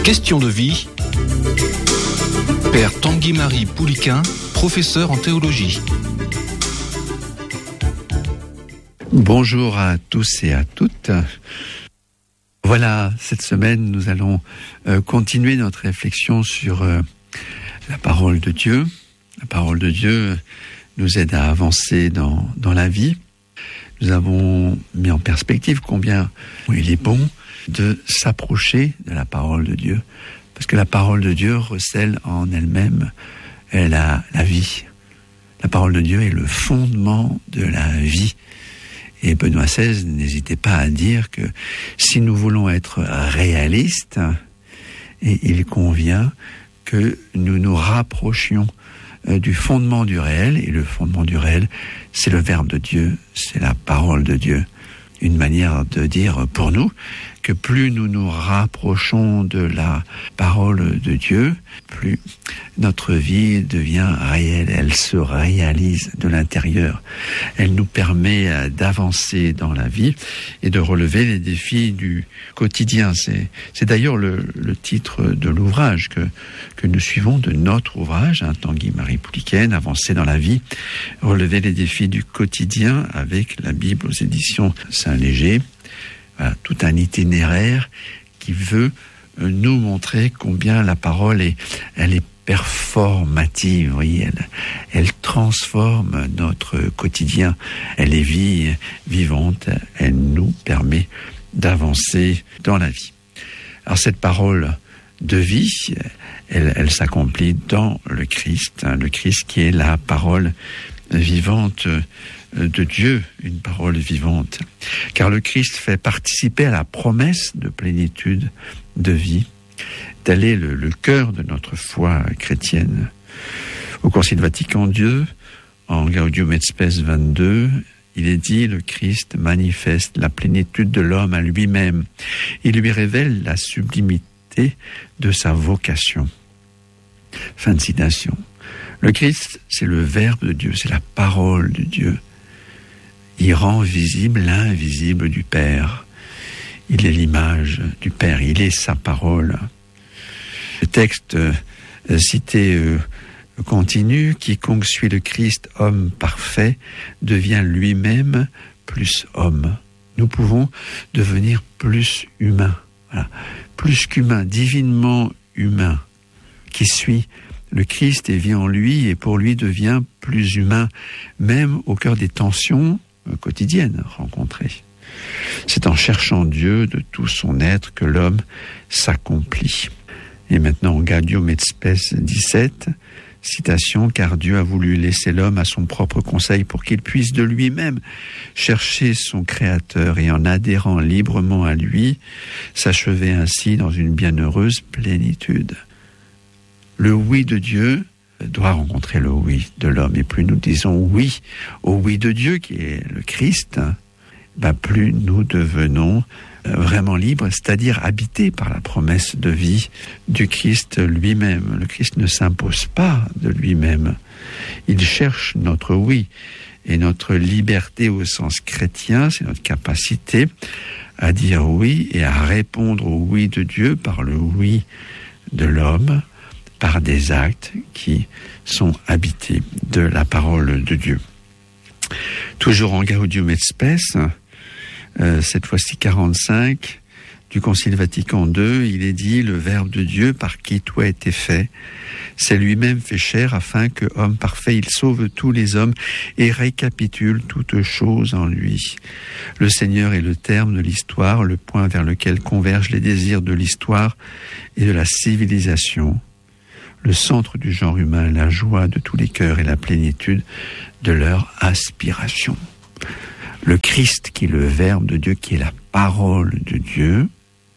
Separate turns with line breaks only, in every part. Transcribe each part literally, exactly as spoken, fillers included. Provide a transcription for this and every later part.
Question de vie. Père Tanguy-Marie Pouliquin, professeur en théologie.
Bonjour à tous et à toutes. Voilà, cette semaine, nous allons euh, continuer notre réflexion sur euh, la parole de Dieu. La parole de Dieu nous aide à avancer dans, dans la vie. Nous avons mis en perspective combien il est bon de s'approcher de la parole de Dieu, parce que la parole de Dieu recèle en elle-même la, la vie. La parole de Dieu est le fondement de la vie. Et Benoît seize, n'hésitez pas à dire que si nous voulons être réalistes, et il convient que nous nous rapprochions du fondement du réel, et le fondement du réel, c'est le Verbe de Dieu, c'est la parole de Dieu. Une manière de dire pour nous que plus nous nous rapprochons de la parole de Dieu, plus notre vie devient réelle, elle se réalise de l'intérieur. Elle nous permet d'avancer dans la vie et de relever les défis du quotidien. C'est, c'est d'ailleurs le, le titre de l'ouvrage que, que nous suivons, de notre ouvrage, hein, Tanguy-Marie Pouliquin, Avancer dans la vie, relever les défis du quotidien avec la Bible aux éditions Saint-Léger. Voilà, tout un itinéraire qui veut nous montrer combien la parole est, elle est performative, oui, elle, elle transforme notre quotidien, elle est vie vivante, elle nous permet d'avancer dans la vie. Alors cette parole de vie, elle, elle s'accomplit dans le Christ, hein, le Christ qui est la parole vivante de Dieu, une parole vivante. Car le Christ fait participer à la promesse de plénitude de vie, tel est le, le cœur de notre foi chrétienne. Au Concile Vatican deux, en Gaudium et Spes vingt-deux, il est dit, le Christ manifeste la plénitude de l'homme à lui-même. Il lui révèle la sublimité de sa vocation. Fin de citation. Le Christ, c'est le Verbe de Dieu, c'est la parole de Dieu. Il rend visible l'invisible du Père. Il est l'image du Père, il est sa parole. Le texte euh, cité euh, continue, quiconque suit le Christ, homme parfait, devient lui-même plus homme. Nous pouvons devenir plus humains, voilà. Plus qu'humains, divinement humain, qui suit le Christ et vit en lui et pour lui devient plus humain, même au cœur des tensions quotidiennes rencontrées. C'est en cherchant Dieu de tout son être que l'homme s'accomplit. Et maintenant, Gaudium et Spes dix-sept, citation, car Dieu a voulu laisser l'homme à son propre conseil pour qu'il puisse de lui-même chercher son Créateur et en adhérant librement à lui, s'achever ainsi dans une bienheureuse plénitude. Le oui de Dieu doit rencontrer le oui de l'homme. Et plus nous disons oui au oui de Dieu, qui est le Christ, ben plus nous devenons vraiment libres, c'est-à-dire habités par la promesse de vie du Christ lui-même. Le Christ ne s'impose pas de lui-même. Il cherche notre oui. Et notre liberté au sens chrétien, c'est notre capacité à dire oui et à répondre au oui de Dieu par le oui de l'homme, par des actes qui sont habités de la parole de Dieu. Toujours en Gaudium et Spes, euh, cette fois-ci quarante-cinq, du Concile Vatican deux, il est dit, le Verbe de Dieu par qui tout a été fait, c'est lui-même fait chair afin que, homme parfait, il sauve tous les hommes et récapitule toutes choses en lui. Le Seigneur est le terme de l'histoire, le point vers lequel convergent les désirs de l'histoire et de la civilisation. Le centre du genre humain, la joie de tous les cœurs et la plénitude de leur aspiration. Le Christ qui est le Verbe de Dieu, qui est la parole de Dieu,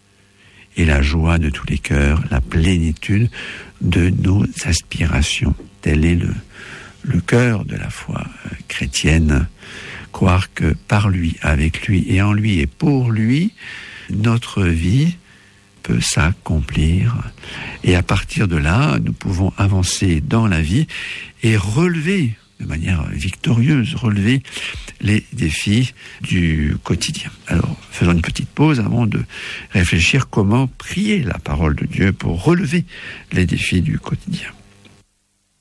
et la joie de tous les cœurs, la plénitude de nos aspirations. Tel est le, le cœur de la foi chrétienne. Croire que par lui, avec lui et en lui et pour lui, notre vie peut s'accomplir. Et à partir de là, nous pouvons avancer dans la vie et relever de manière victorieuse, relever les défis du quotidien. Alors, faisons une petite pause avant de réfléchir comment prier la parole de Dieu pour relever les défis du quotidien.